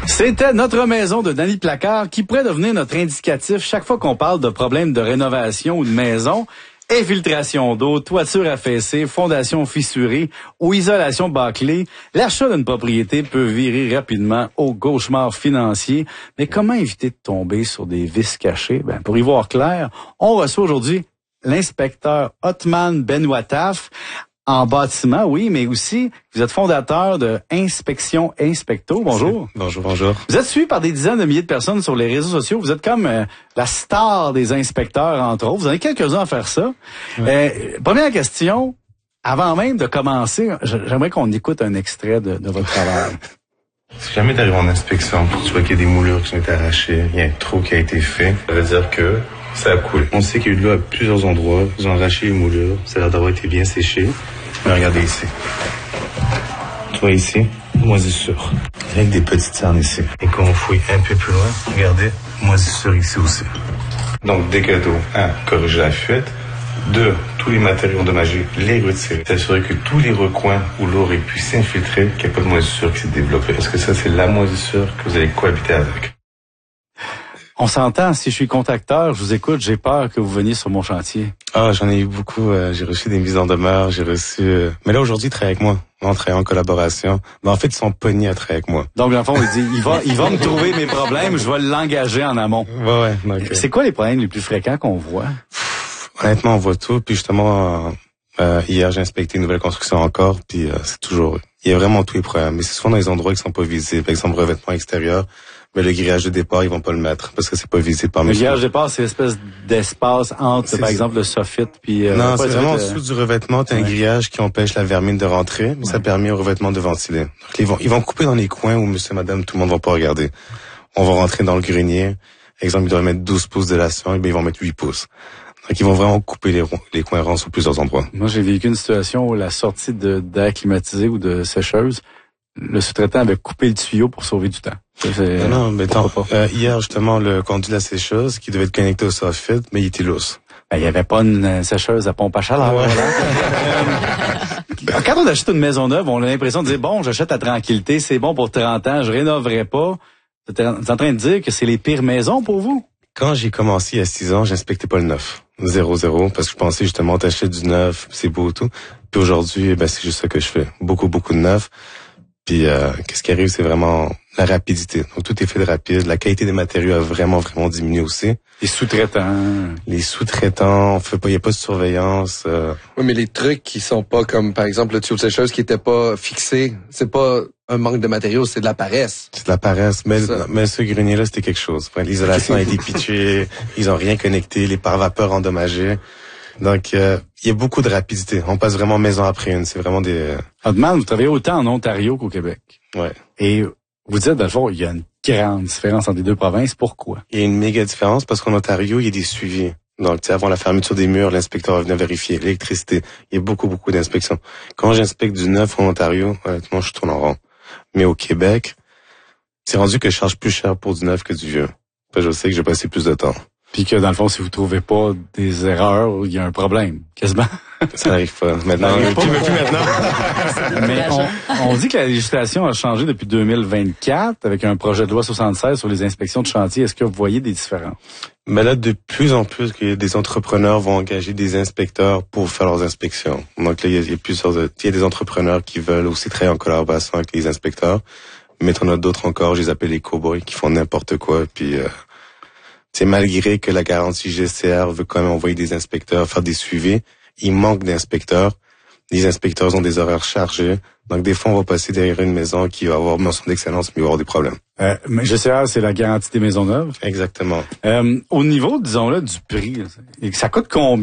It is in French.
C'était Notre maison de Danny Placard qui pourrait devenir notre indicatif chaque fois qu'on parle de problèmes de rénovation ou de maison. Infiltration d'eau, toiture affaissée, fondation fissurée ou isolation bâclée, l'achat d'une propriété peut virer rapidement au cauchemar financier. Mais comment éviter de tomber sur des vices cachés? Pour y voir clair, on reçoit aujourd'hui l'inspecteur Othman Benouataf. En bâtiment, oui, mais aussi, vous êtes fondateur de Inspection Inspecto. Bonjour. Bonjour. Vous êtes suivi par des dizaines de milliers de personnes sur les réseaux sociaux. Vous êtes comme la star des inspecteurs, entre autres. Vous en avez quelques-uns à faire ça. Ouais. Première question, avant même de commencer, j'aimerais qu'on écoute un extrait de votre travail. Si jamais t'arrives en inspection, tu vois qu'il y a des moulures qui ont été arrachées, il y a un trou qui a été fait, ça veut dire que ça a coulé. On sait qu'il y a eu de l'eau à plusieurs endroits, ils ont arraché les moulures, ça a l'air d'avoir été bien séché. Mais regardez ici. Tu vois ici, moisissure. Avec des petites cernes ici. Et quand on fouille un peu plus loin, regardez, moisissure ici aussi. Donc, dès qu'il y a d'eau, 1, corriger la fuite. 2, tous les matériaux endommagés, les retirer. S'assurer que tous les recoins où l'eau aurait pu s'infiltrer, qu'il n'y a pas de moisissure qui s'est développée. Parce que ça, c'est la moisissure que vous allez cohabiter avec. On s'entend, si je suis contacteur, je vous écoute, j'ai peur que vous veniez sur mon chantier. Ah, j'en ai eu beaucoup. J'ai reçu des mises en demeure, j'ai reçu... Mais là, aujourd'hui, ils travaillent avec moi. On travaille en collaboration. Mais en fait, ils sont pognés à travailler avec moi. Donc, dans le fond, il dit, il va me trouver mes problèmes, je vais l'engager en amont. Ouais. Donc, c'est quoi les problèmes les plus fréquents qu'on voit? Honnêtement, on voit tout. Puis justement, hier, j'ai inspecté une nouvelle construction encore. Puis c'est toujours... Il y a vraiment tous les problèmes. Mais c'est souvent dans les endroits qui sont pas visibles. Par exemple, revêtement extérieur. Mais le grillage de départ, ils vont pas le mettre parce que c'est pas visible par mes. Le grillage de départ, c'est l'espèce d'espace entre, par exemple, le soffit puis. Non, c'est vraiment en dessous du revêtement. T'as un grillage qui empêche la vermine de rentrer, mais ça permet au revêtement de ventiler. Donc ils vont couper dans les coins où monsieur, madame, tout le monde va pas regarder. On va rentrer dans le grenier. Exemple, ils doivent mettre 12 pouces d'élation, et bien ils vont mettre 8 pouces. Donc ils vont vraiment couper les coins ronds sur plusieurs endroits. Moi, j'ai vécu une situation où la sortie d'air climatisé ou de sécheuse, le sous-traitant avait coupé le tuyau pour sauver du temps. Non, mais hier, justement, le conduit de la sécheuse, qui devait être connecté au soffit, mais il était lousse. Il y avait pas une sécheuse à pompe à chaleur. Ouais. Quand on achète une maison neuve, on a l'impression de dire, bon, j'achète à tranquillité, c'est bon pour 30 ans, je rénoverai pas. Vous êtes en train de dire que c'est les pires maisons pour vous? Quand j'ai commencé il y a 6 ans, j'inspectais pas le neuf. 0, parce que je pensais justement, t'achètes du neuf, c'est beau tout. Puis aujourd'hui, c'est juste ça que je fais. Beaucoup de neuf. Puis qu'est-ce qui arrive, c'est vraiment la rapidité. Donc tout est fait de rapide. La qualité des matériaux a vraiment diminué aussi. Les sous-traitants, il y a pas de surveillance. Oui, mais les trucs qui sont pas comme, par exemple, le tuyau de sécheuse qui était pas fixé, c'est pas un manque de matériaux, c'est de la paresse. C'est de la paresse, mais ce grenier-là, c'était quelque chose. L'isolation a été pitchée, ils ont rien connecté, les pare-vapeurs endommagés. Donc, il y a beaucoup de rapidité. On passe vraiment maison après une. C'est vraiment des... Othman, vous travaillez autant en Ontario qu'au Québec. Ouais. Et vous dites, dans le fond, il y a une grande différence entre les deux provinces. Pourquoi? Il y a une méga différence parce qu'en Ontario, il y a des suivis. Donc, avant la fermeture des murs, l'inspecteur va venir vérifier l'électricité. Il y a beaucoup d'inspections. Quand j'inspecte du neuf en Ontario, honnêtement, je tourne en rond. Mais au Québec, c'est rendu que je charge plus cher pour du neuf que du vieux. Je sais que j'ai passé plus de temps. Puis que, dans le fond, si vous trouvez pas des erreurs, il y a un problème, quasiment. Ça n'arrive pas. Maintenant, plus maintenant. Mais on dit que la législation a changé depuis 2024 avec un projet de loi 76 sur les inspections de chantier. Est-ce que vous voyez des différences? Mais là, de plus en plus, des entrepreneurs vont engager des inspecteurs pour faire leurs inspections. Donc là, il y a des entrepreneurs qui veulent aussi travailler en collaboration avec les inspecteurs. Mais t'en as d'autres encore, je les appelle les cow-boys, qui font n'importe quoi. Puis, c'est malgré que la garantie GCR veut quand même envoyer des inspecteurs faire des suivis, il manque d'inspecteurs. Les inspecteurs ont des horaires chargés. Donc, des fois, on va passer derrière une maison qui va avoir mention d'excellence, mais il va avoir des problèmes. Mais GCR, c'est la garantie des maisons neuves? Exactement. Au niveau, disons-le, du prix, ça coûte combien?